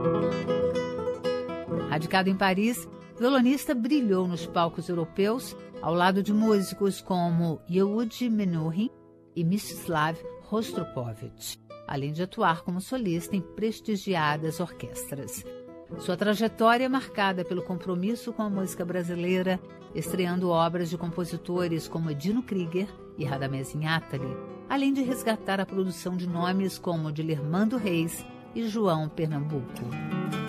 Radicado em Paris, o violonista brilhou nos palcos europeus ao lado de músicos como Yehudi Menuhin e Mstislav Rostropovich, além de atuar como solista em prestigiadas orquestras. Sua trajetória é marcada pelo compromisso com a música brasileira, estreando obras de compositores como Dino Krieger e Radamés Inátali, além de resgatar a produção de nomes como Dilermando Reis e João Pernambuco.